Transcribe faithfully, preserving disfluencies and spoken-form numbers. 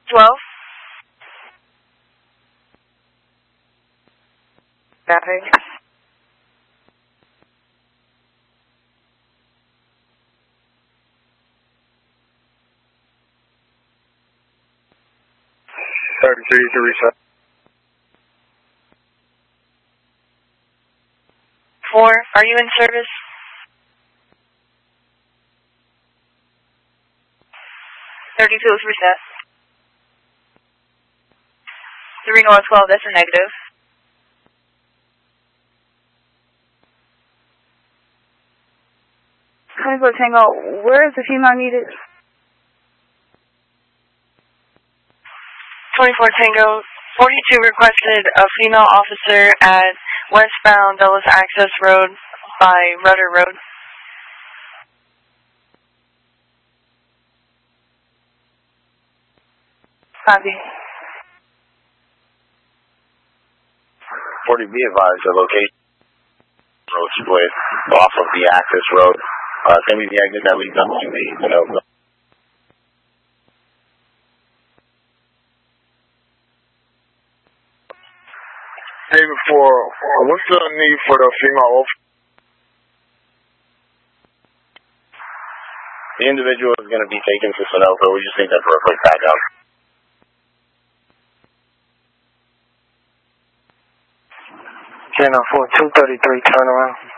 twelve. Copy. thirty-three to reset. Four, are you in service? thirty-two is reset. three North twelve, that's a negative. twenty-four Tango, where is the female needed? twenty-four Tango, forty-two requested a female officer at westbound Dulles Access Road by Rudder Road. Copy. forty B advised the location road split off of the access road. Uh, it's going to be the exit that leads up to the Sunoco. David four, what's the need for the female officer? The individual is going to be taken to Sunoco. We just need that for a quick backup. Channel four, two thirty-three, turn around.